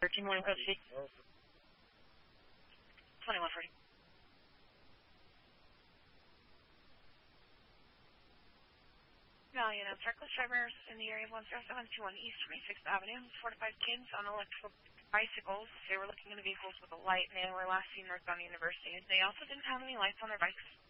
13 morning code C. 2140. Valiant and reckless drivers in the area of 10721 East 26th Avenue. 4 to 5 kids on electrical bicycles. They were looking into vehicles with a light, and they were last seen northbound University. They also didn't have any lights on their bikes.